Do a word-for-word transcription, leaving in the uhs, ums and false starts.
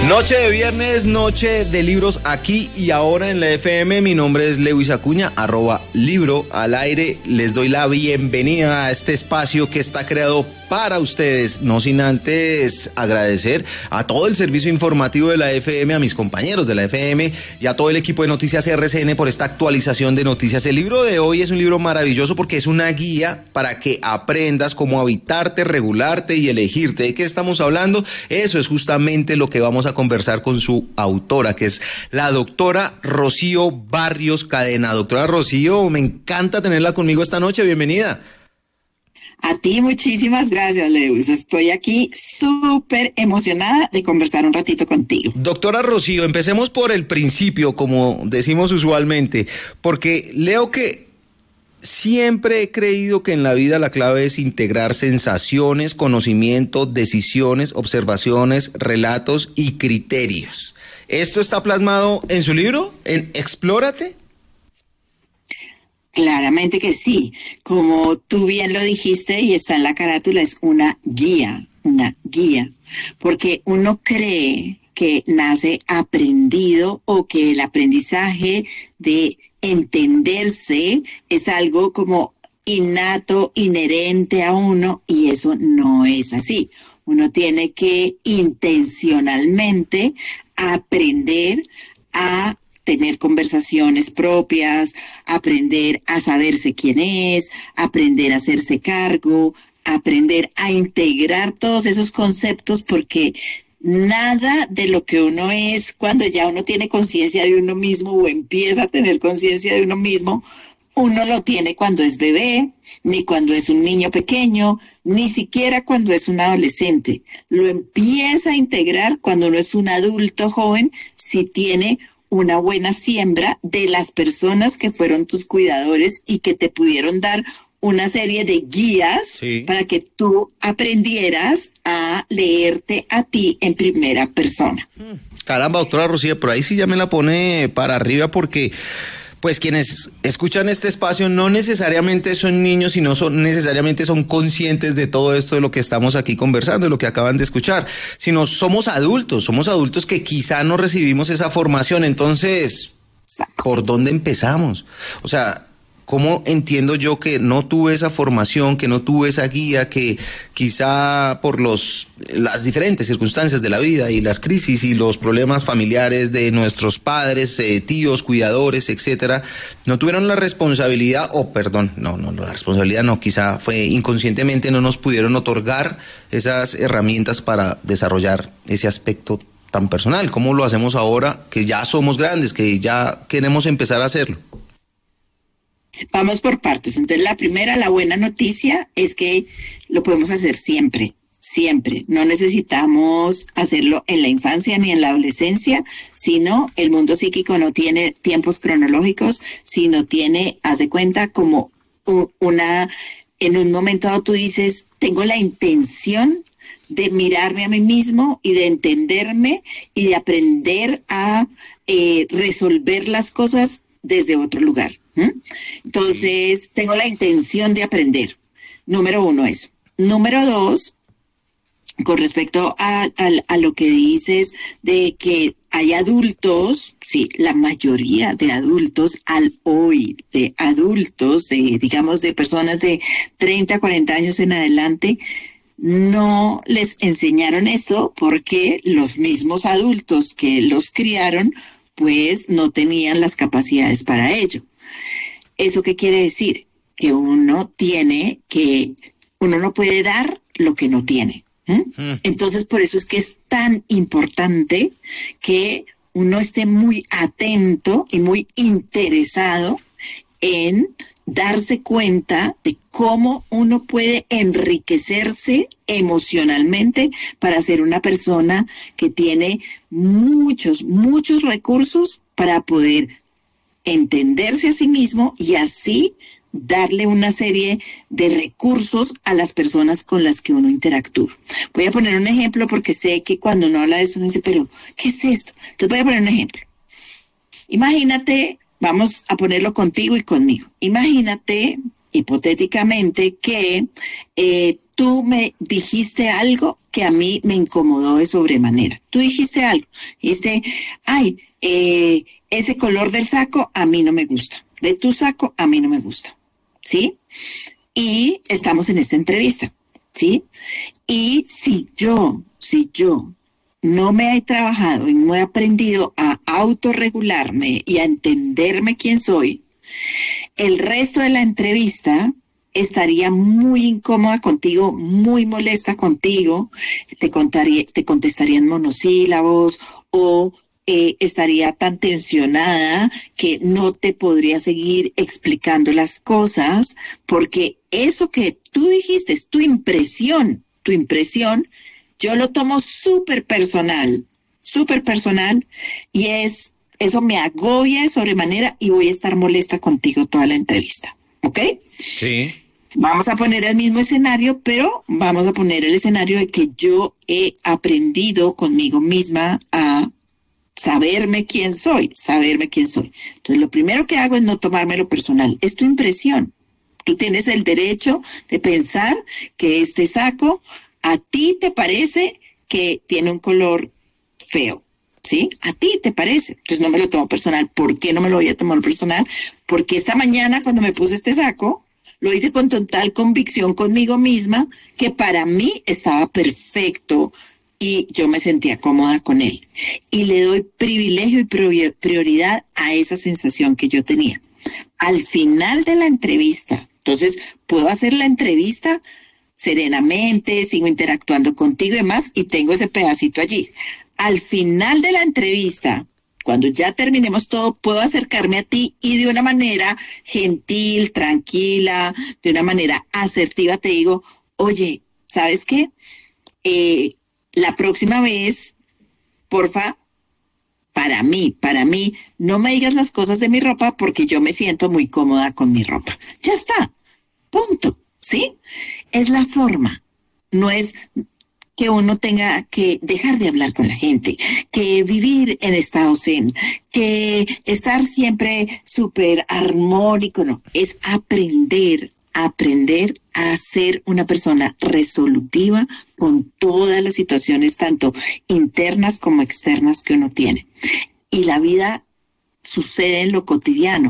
Noche de viernes, noche de libros aquí y ahora en la F M. Mi nombre es Lewis Acuña, arroba libro al aire. Les doy la bienvenida a este espacio que está creado para ustedes, no sin antes agradecer a todo el servicio informativo de la F M, a mis compañeros de la F M y a todo el equipo de Noticias R C N por esta actualización de noticias. El libro de hoy es un libro maravilloso porque es una guía para que aprendas cómo habitarte, regularte y elegirte. ¿De qué estamos hablando? Eso es justamente lo que vamos a conversar con su autora, que es la doctora Rocío Barrios Cadena. Doctora Rocío, me encanta tenerla conmigo esta noche. Bienvenida. A ti muchísimas gracias, Lewis. Estoy aquí súper emocionada de conversar un ratito contigo. Doctora Rocío, empecemos por el principio, como decimos usualmente, porque leo que siempre he creído que en la vida la clave es integrar sensaciones, conocimiento, decisiones, observaciones, relatos y criterios. ¿Esto está plasmado en su libro, en Explórate? Claramente que sí. Como tú bien lo dijiste y está en la carátula, es una guía, una guía. Porque uno cree que nace aprendido o que el aprendizaje de entenderse es algo como innato, inherente a uno, y eso no es así. Uno tiene que intencionalmente aprender a tener conversaciones propias, aprender a saberse quién es, aprender a hacerse cargo, aprender a integrar todos esos conceptos, porque nada de lo que uno es cuando ya uno tiene conciencia de uno mismo o empieza a tener conciencia de uno mismo, uno lo tiene cuando es bebé, ni cuando es un niño pequeño, ni siquiera cuando es un adolescente. Lo empieza a integrar cuando uno es un adulto joven, si tiene una buena siembra de las personas que fueron tus cuidadores y que te pudieron dar una serie de guías, sí, para que tú aprendieras a leerte a ti en primera persona. Caramba, doctora Rocío, pero ahí sí ya me la pone para arriba, porque pues quienes escuchan este espacio no necesariamente son niños y no son necesariamente son conscientes de todo esto de lo que estamos aquí conversando, de lo que acaban de escuchar, sino somos adultos, somos adultos que quizá no recibimos esa formación. Entonces, ¿por dónde empezamos? O sea, ¿cómo entiendo yo que no tuve esa formación, que no tuve esa guía, que quizá por los las diferentes circunstancias de la vida y las crisis y los problemas familiares de nuestros padres, eh, tíos, cuidadores, etcétera, no tuvieron la responsabilidad, o perdón, no, no, la responsabilidad no, quizá fue inconscientemente, no nos pudieron otorgar esas herramientas para desarrollar ese aspecto tan personal? ¿Cómo lo hacemos ahora que ya somos grandes, que ya queremos empezar a hacerlo? Vamos por partes. Entonces, la primera, la buena noticia es que lo podemos hacer siempre, siempre. No necesitamos hacerlo en la infancia ni en la adolescencia, sino el mundo psíquico no tiene tiempos cronológicos, sino tiene, haz de cuenta, como una, en un momento dado tú dices, tengo la intención de mirarme a mí mismo y de entenderme y de aprender a eh, resolver las cosas desde otro lugar. ¿Mm? Entonces, tengo la intención de aprender. Número uno, eso. Número dos, con respecto a, a, a lo que dices de que hay adultos, sí, la mayoría de adultos al hoy, de adultos, de, digamos, de personas de treinta, cuarenta años en adelante, no les enseñaron eso porque los mismos adultos que los criaron, pues no tenían las capacidades para ello. ¿Eso qué quiere decir? Que uno tiene que, uno no puede dar lo que no tiene. ¿Mm? Mm. Entonces, por eso es que es tan importante que uno esté muy atento y muy interesado en darse cuenta de cómo uno puede enriquecerse emocionalmente para ser una persona que tiene muchos, muchos recursos para poder entenderse a sí mismo y así darle una serie de recursos a las personas con las que uno interactúa. Voy a poner un ejemplo porque sé que cuando uno habla de eso uno dice, pero ¿qué es esto? Entonces voy a poner un ejemplo. Imagínate, vamos a ponerlo contigo y conmigo. Imagínate hipotéticamente, que eh, tú me dijiste algo que a mí me incomodó de sobremanera. Tú dijiste algo, dijiste, ay, eh, ese color del saco a mí no me gusta, de tu saco a mí no me gusta, ¿sí? Y estamos en esta entrevista, ¿sí? Y si yo, si yo no me he trabajado y no he aprendido a autorregularme y a entenderme quién soy, el resto de la entrevista estaría muy incómoda contigo, muy molesta contigo, te, contaría, te contestaría en monosílabos o eh, estaría tan tensionada que no te podría seguir explicando las cosas, porque eso que tú dijiste es tu impresión, tu impresión, yo lo tomo súper personal, súper personal, y es, eso me agobia de sobremanera y voy a estar molesta contigo toda la entrevista, ¿ok? Sí. Vamos a poner el mismo escenario, pero vamos a poner el escenario de que yo he aprendido conmigo misma a saberme quién soy, saberme quién soy. Entonces, lo primero que hago es no tomármelo personal, es tu impresión. Tú tienes el derecho de pensar que este saco a ti te parece que tiene un color feo, ¿sí? A ti te parece. Entonces no me lo tomo personal. ¿Por qué no me lo voy a tomar personal? Porque esta mañana cuando me puse este saco, lo hice con total convicción conmigo misma que para mí estaba perfecto y yo me sentía cómoda con él. Y le doy privilegio y prioridad a esa sensación que yo tenía. Al final de la entrevista, entonces puedo hacer la entrevista serenamente, sigo interactuando contigo y demás, y tengo ese pedacito allí. Al final de la entrevista, cuando ya terminemos todo, puedo acercarme a ti y de una manera gentil, tranquila, de una manera asertiva te digo, oye, ¿sabes qué? Eh, la próxima vez, porfa, para mí, para mí, no me digas las cosas de mi ropa porque yo me siento muy cómoda con mi ropa. Ya está, punto, ¿sí? Es la forma, no es que uno tenga que dejar de hablar con la gente, que vivir en estado zen, que estar siempre súper armónico, no, es aprender, aprender a ser una persona resolutiva con todas las situaciones, tanto internas como externas que uno tiene. Y la vida sucede en lo cotidiano.